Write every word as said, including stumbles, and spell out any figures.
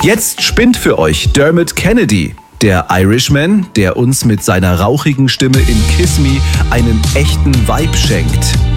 Jetzt spinnt für euch Dermot Kennedy, der Irishman, der uns mit seiner rauchigen Stimme in Kiss Me einen echten Vibe schenkt.